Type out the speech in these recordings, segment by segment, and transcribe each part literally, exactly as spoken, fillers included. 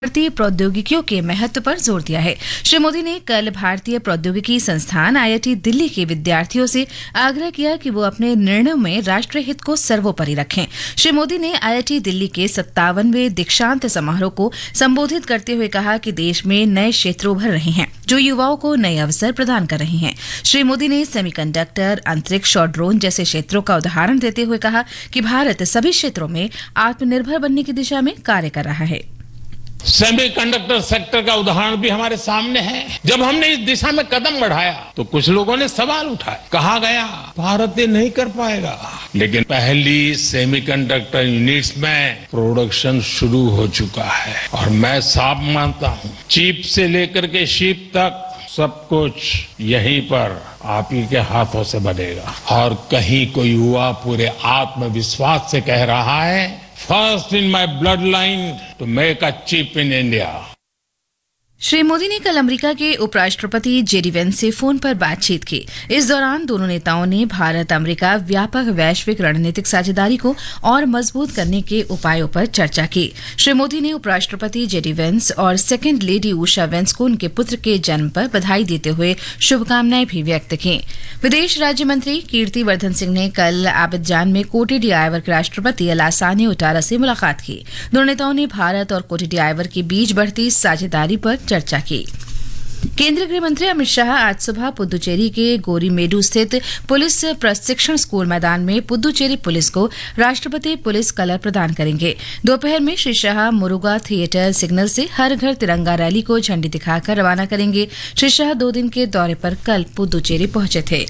भारतीय प्रौद्योगिकियों के महत्व पर जोर दिया है। श्री मोदी ने कल भारतीय प्रौद्योगिकी संस्थान आई आई टी दिल्ली के विद्यार्थियों से आग्रह किया कि वो अपने निर्णयों में राष्ट्रीय हित को सर्वोपरि रखें। श्री मोदी ने आई आई टी दिल्ली के सत्तावनवें दीक्षांत समारोह को संबोधित करते हुए कहा कि देश में नए क्षेत्र उभर रहे हैं जो युवाओं को नए अवसर प्रदान कर रहे हैं। श्री मोदी ने सेमीकंडक्टर, अंतरिक्ष और ड्रोन जैसे क्षेत्रों का उदाहरण देते हुए कहा कि भारत सभी क्षेत्रों में आत्मनिर्भर बनने की दिशा में कार्य कर रहा है। सेमीकंडक्टर सेक्टर का उदाहरण भी हमारे सामने है। जब हमने इस दिशा में कदम बढ़ाया तो कुछ लोगों ने सवाल उठाए, कहा गया भारत ये नहीं कर पाएगा, लेकिन पहली सेमीकंडक्टर यूनिट्स में प्रोडक्शन शुरू हो चुका है और मैं साफ मानता हूँ चिप से लेकर के शिप तक सब कुछ यहीं पर आप ही के हाथों से बनेगा। और कहीं कोई युवा पूरे आत्मविश्वास से कह रहा है, first in my blood line to make a chip in India. Shri Modi ने कल अमेरिका के उपराष्ट्रपति जे डी वेंस से फोन पर बातचीत की। इस दौरान दोनों नेताओं ने भारत अमेरिका व्यापक वैश्विक रणनीतिक साझेदारी को और मजबूत करने के उपायों पर चर्चा की। श्री मोदी ने उपराष्ट्रपति जे डी वेंस और सेकेंड लेडी उषा वेंस को उनके पुत्र के जन्म पर बधाई देते हुए शुभकामनाएं भी व्यक्त की। विदेश राज्य मंत्री कीर्ति वर्धन सिंह ने कल एबिजान में कोटे डी आइवर के राष्ट्रपति अलासाने उटारा से मुलाकात की। दोनों नेताओं ने भारत और कोटे डी आइवर के बीच बढ़ती साझेदारी पर चर्चा की। केंद्रीय गृह मंत्री अमित शाह आज सुबह पुदुचेरी के गोरीमेडू स्थित पुलिस प्रशिक्षण स्कूल मैदान में पुदुचेरी पुलिस को राष्ट्रपति पुलिस कलर प्रदान करेंगे। दोपहर में श्री शाह मुरुगा थिएटर सिग्नल से हर घर तिरंगा रैली को झंडी दिखाकर रवाना करेंगे। श्री शाह दो दिन के दौरे पर कल पुदुचेरी पहुंचे थे।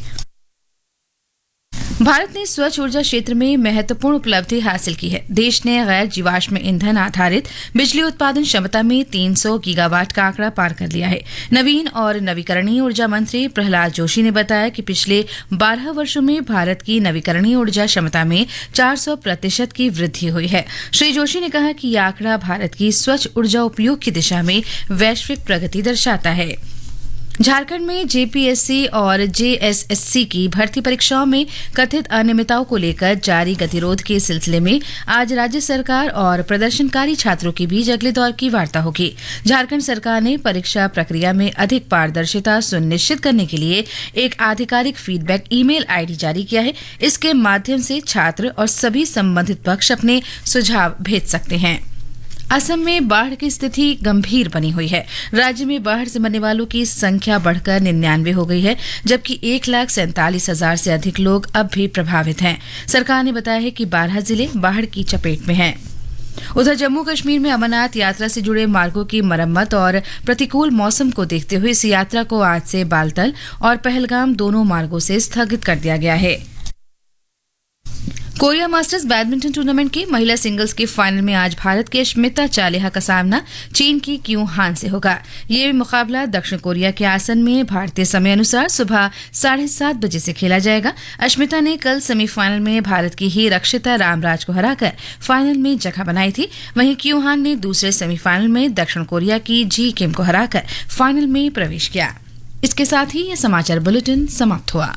भारत ने स्वच्छ ऊर्जा क्षेत्र में महत्वपूर्ण उपलब्धि हासिल की है। देश ने गैर जीवाश्म ईंधन आधारित बिजली उत्पादन क्षमता में तीन सौ गीगावाट का आंकड़ा पार कर लिया है। नवीन और नवीकरणीय ऊर्जा मंत्री प्रहलाद जोशी ने बताया कि पिछले बारह वर्षों में भारत की नवीकरणीय ऊर्जा क्षमता में चार सौ प्रतिशत की वृद्धि हुई है। श्री जोशी ने कहा कि यह आंकड़ा भारत की स्वच्छ ऊर्जा उपयोग की दिशा में वैश्विक प्रगति दर्शाता है। झारखंड में जे पी एस सी और जे एस एस सी की भर्ती परीक्षाओं में कथित अनियमितताओं को लेकर जारी गतिरोध के सिलसिले में आज राज्य सरकार और प्रदर्शनकारी छात्रों के बीच अगले दौर की वार्ता होगी। झारखंड सरकार ने परीक्षा प्रक्रिया में अधिक पारदर्शिता सुनिश्चित करने के लिए एक आधिकारिक फीडबैक ईमेल आईडी जारी किया है। इसके माध्यम से छात्र और सभी संबंधित पक्ष अपने सुझाव भेज सकते हैं। असम में बाढ़ की स्थिति गंभीर बनी हुई है। राज्य में बाढ़ से मरने वालों की संख्या बढ़कर निन्यानवे हो गई है, जबकि एक लाख सैंतालीस हजार से अधिक लोग अब भी प्रभावित हैं। सरकार ने बताया है कि बारह जिले बाढ़ की चपेट में हैं। उधर जम्मू कश्मीर में अमरनाथ यात्रा से जुड़े मार्गों की मरम्मत और प्रतिकूल मौसम को देखते हुए इस यात्रा को आज से बालतल और पहलगाम दोनों मार्गों से स्थगित कर दिया गया है। कोरिया मास्टर्स बैडमिंटन टूर्नामेंट के महिला सिंगल्स के फाइनल में आज भारत के अश्मिता चालिहा का सामना चीन की क्यू हान से होगा। ये मुकाबला दक्षिण कोरिया के आसन में भारतीय समय अनुसार सुबह साढ़े सात बजे से खेला जाएगा। अश्मिता ने कल सेमीफाइनल में भारत की ही रक्षिता रामराज को हराकर फाइनल में जगह बनाई थी। वहीं क्यू हान ने दूसरे सेमीफाइनल में दक्षिण कोरिया की जी किम को हराकर फाइनल में प्रवेश किया। इसके साथ ही यह समाचार बुलेटिन समाप्त हुआ।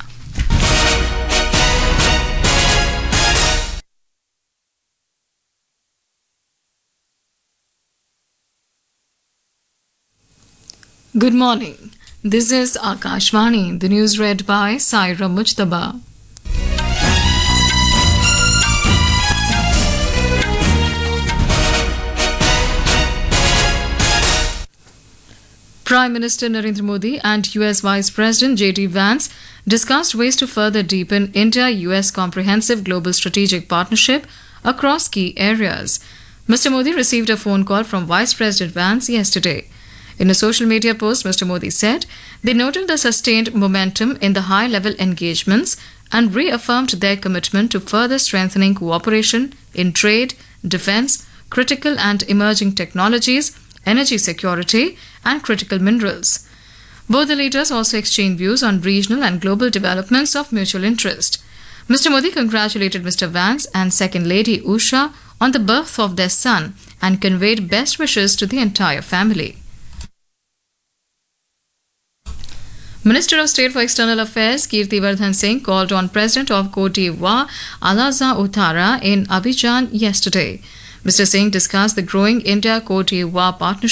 Good morning. This is Akashvani. The news read by Saira Mujtaba. Prime Minister Narendra Modi and U S Vice President J D Vance discussed ways to further deepen India-U S comprehensive global strategic partnership across key areas. Mister Modi received a phone call from Vice President Vance yesterday. In a social media post, Mister Modi said they noted the sustained momentum in the high-level engagements and reaffirmed their commitment to further strengthening cooperation in trade, defense, critical and emerging technologies, energy security, and critical minerals. Both the leaders also exchanged views on regional and global developments of mutual interest. Mister Modi congratulated Mister Vance and Second Lady Usha on the birth of their son and conveyed best wishes to the entire family. Minister of State for External Affairs Kirti Vardhan Singh called on President of Cote d'Ivoire Alassane Ouattara in Abidjan yesterday. Mister Singh discussed the growing India-Cote d'Ivoire partnership